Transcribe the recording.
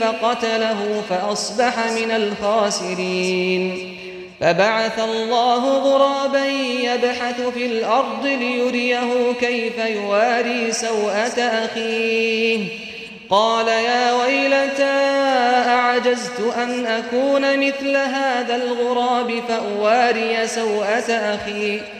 فقتله فأصبح من الخاسرين. فبعث الله غرابا يبحث في الأرض ليريه كيف يواري سوءة أخيه. قال يا ويلتى أعجزت أن أكون مثل هذا الغراب فأواري سوءة أخي